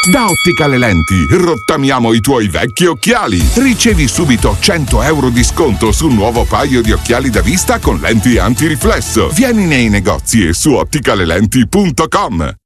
Da Otticale Lenti rottamiamo i tuoi vecchi occhiali. Ricevi subito 100 euro di sconto su un nuovo paio di occhiali da vista con lenti antiriflesso. Vieni nei negozi e su otticalelenti.com.